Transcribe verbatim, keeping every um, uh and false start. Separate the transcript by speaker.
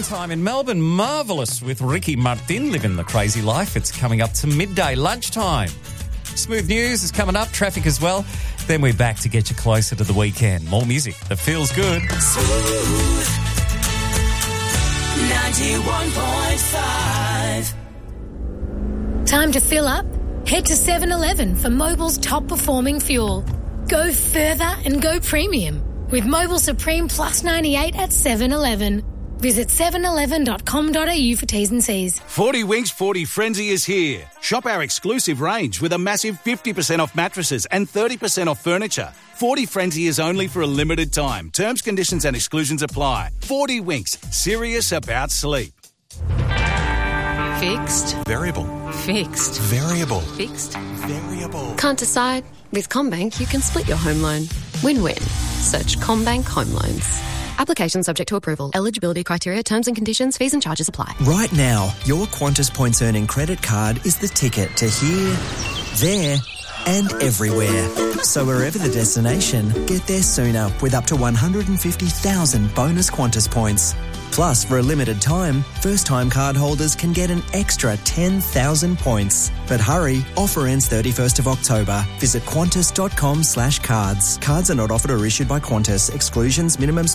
Speaker 1: Time in Melbourne. Marvellous with Ricky Martin living the crazy life. It's coming up to midday lunchtime. Smooth news is coming up, traffic as well. Then we're back to get you closer to the weekend. More music that feels good.
Speaker 2: Smooth ninety-one point five.
Speaker 3: Time to fill up? Head to seven eleven for Mobil's top performing fuel. Go further and go premium with Mobil Supreme Plus ninety-eight at seven eleven. Visit seven eleven dot com dot a u for T's and C's.
Speaker 4: forty Winks forty Frenzy is here. Shop our exclusive range with a massive fifty percent off mattresses and thirty percent off furniture. forty Frenzy is only for a limited time. Terms, conditions and exclusions apply. forty Winks. Serious about sleep.
Speaker 5: Fixed.
Speaker 6: Variable.
Speaker 5: Fixed.
Speaker 6: Variable.
Speaker 5: Fixed.
Speaker 6: Variable.
Speaker 5: Can't decide? With CommBank, you can split your home loan. Win-win. Search CommBank Home Loans. Application subject to approval. Eligibility criteria, terms and conditions, fees and charges apply.
Speaker 7: Right now, your Qantas Points Earning credit card is the ticket to here, there and everywhere. So wherever the destination, get there sooner with up to one hundred fifty thousand bonus Qantas points. Plus, for a limited time, first-time card holders can get an extra ten thousand points. But hurry, offer ends thirty-first of October. Visit qantas dot com slash cards. Cards are not offered or issued by Qantas. Exclusions, minimums,